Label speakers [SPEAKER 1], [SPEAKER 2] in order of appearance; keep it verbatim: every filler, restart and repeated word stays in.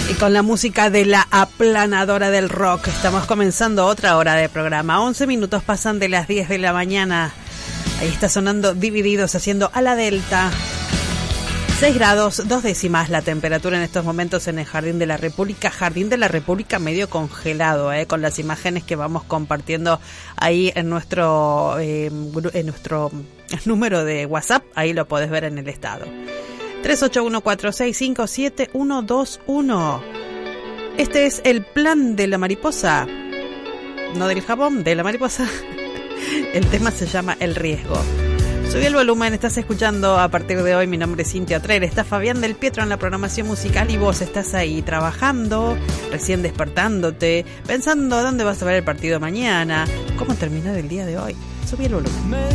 [SPEAKER 1] Y con la música de la aplanadora del rock estamos comenzando otra hora de programa. once minutos pasan de las diez de la mañana. Ahí está sonando Divididos haciendo A la Delta. seis grados, dos décimas la temperatura en estos momentos en el Jardín de la República. Jardín de la República medio congelado, eh, con las imágenes que vamos compartiendo ahí en nuestro, eh, en nuestro número de WhatsApp. Ahí lo podés ver en el estado. tres ocho uno cuatro seis cinco siete uno dos uno. Este es el plan de la mariposa. No del jabón, de la mariposa. El tema se llama El Riesgo. Subí el volumen, estás escuchando a partir de hoy. Mi nombre es Cintia Otrer, está Fabián Del Pietro en la programación musical y vos estás ahí trabajando, recién despertándote, pensando dónde vas a ver el partido mañana, cómo terminar el día de hoy. Subí el volumen.